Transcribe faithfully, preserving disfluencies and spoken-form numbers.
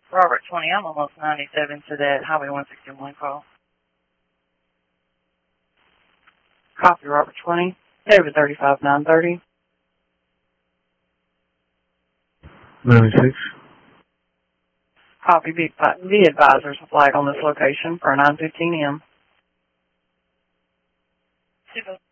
Robert twenty, I'm almost ninety-seven to that Highway one sixty-one call. Copy, Robert twenty. David thirty-five nine thirty. ninety-six. Copy, be, be advisors a flag on this location for nine fifteen a m.